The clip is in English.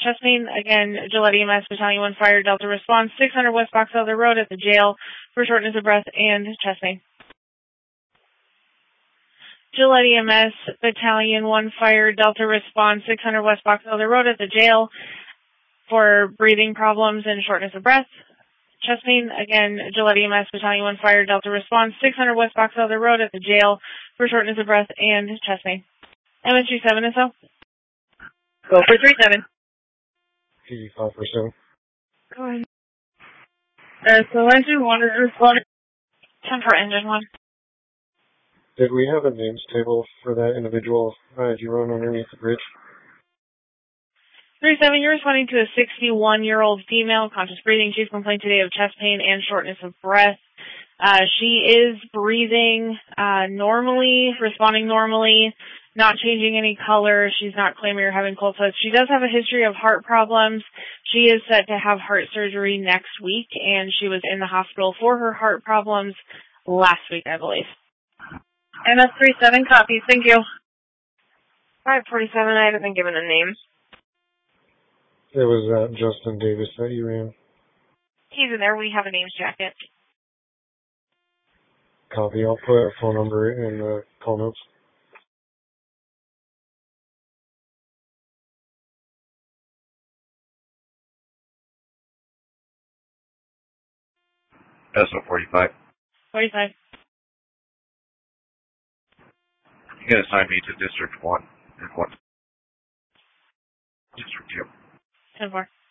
chest pain. Again, Gillette EMS, Battalion 1 Fire, Delta Response, 600 West Box Elder Road at the jail for shortness of breath and chest pain. Gillette EMS, Battalion 1 Fire, Delta Response, 600 West Box Elder Road at the jail for breathing problems and shortness of breath. Chest pain. Again, Gillette EMS, Battalion 1 Fire, Delta Response, 600 West Box Elder Road at the jail for shortness of breath and chest pain. MS37 and so. Go for 37. 85%. Go ahead. So engine 1 is responding. 10 for engine 1. Did we have a names table for that individual as you run underneath the bridge? 37, you're responding to a 61-year-old female, conscious breathing. Chief complaint today of chest pain and shortness of breath. She is breathing normally, responding normally, not changing any color. She's not claiming or having cold sweats. She does have a history of heart problems. She is set to have heart surgery next week, and she was in the hospital for her heart problems last week, I believe. MS37 copies. Thank you. 547, I haven't been given a name. It was Justin Davis that you ran. He's in there. We have a names jacket. Copy. I'll put a phone number in the call notes. SO45. 45. You can assign me to District 1 and 1. District 2. 10-4.